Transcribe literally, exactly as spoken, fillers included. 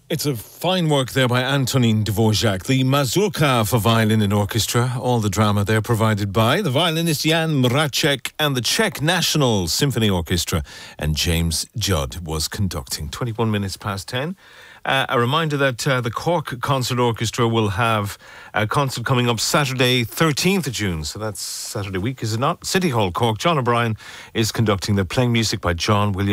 It's a fine work there by Antonin Dvorak. The Mazurka for violin and orchestra. All the drama there provided by the violinist Jan Mracek and the Czech National Symphony Orchestra. And James Judd was conducting. twenty-one minutes past ten. Uh, a reminder that uh, the Cork Concert Orchestra will have a concert coming up Saturday, thirteenth of June. So that's Saturday week, is it not? City Hall, Cork. John O'Brien is conducting. They're playing music by John Williams.